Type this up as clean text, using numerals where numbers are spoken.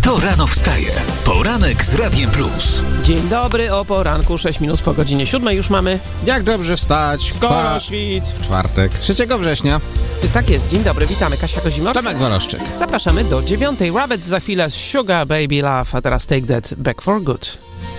To rano wstaje. Poranek z Radiem Plus. Dzień dobry, o poranku, 6 minut po godzinie 7 już mamy. Jak dobrze wstać Skoro świt. w czwartek, 3 września. Tak jest, dzień dobry, witamy. Kasia Kozimok. Tomek Woroszczyk. Zapraszamy do 9. Rabbit za chwilę, Sugar Baby Love, a teraz Take That Back for Good.